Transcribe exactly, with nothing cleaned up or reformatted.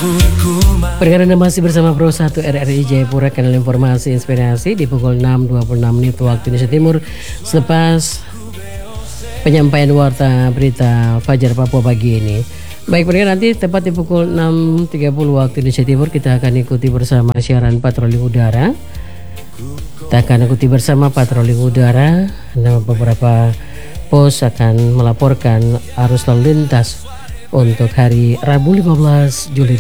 Perkara Anda masih bersama Pro satu R R I Jayapura, kanal informasi inspirasi di pukul enam dua puluh enam menit waktu Indonesia Timur. Selepas penyampaian warta berita Fajar Papua pagi ini. Baik pendengar, nanti tepat di pukul enam tiga puluh waktu Indonesia Timur kita akan ikuti bersama siaran patroli udara. Kita akan ikuti bersama patroli udara. Nah, beberapa pos akan melaporkan arus lalu lintas untuk hari Rabu lima belas Juli